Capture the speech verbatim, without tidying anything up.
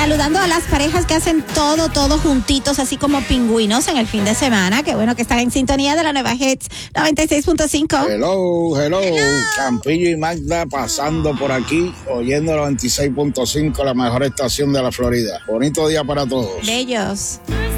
Saludando a las parejas que hacen todo, todo juntitos, así como pingüinos en el fin de semana. Qué bueno que están en sintonía de la nueva Hits noventa y seis punto cinco. Hello, hello, hello. Campillo y Magda pasando por aquí, oyendo la noventa y seis punto cinco, la mejor estación de la Florida. Bonito día para todos. Bellos.